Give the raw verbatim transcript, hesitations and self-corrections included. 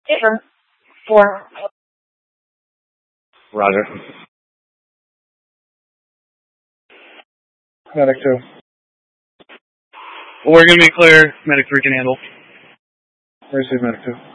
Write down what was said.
Different. Four. Roger. Medic two. Well, we're going to be clear. Medic three can handle. Receive medic two.